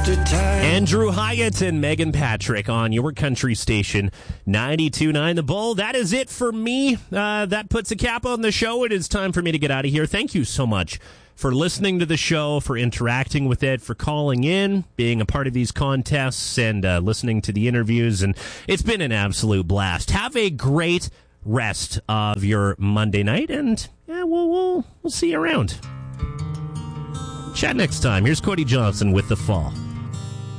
Andrew Hyatt and Megan Patrick on your country station, 92.9 The Bull. That is it for me. That puts a cap on the show. It is time for me to get out of here. Thank you so much for listening to the show, for interacting with it, for calling in, being a part of these contests, and listening to the interviews. And it's been an absolute blast. Have a great rest of your Monday night, and yeah, we'll see you around. Chat next time. Here's Cody Johnson with The Fall.